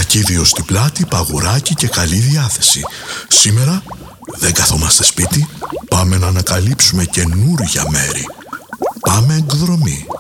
Σακίδιο στην πλάτη, παγουράκι και καλή διάθεση. Σήμερα δεν καθόμαστε σπίτι, πάμε να ανακαλύψουμε καινούργια μέρη. Πάμε εκδρομή.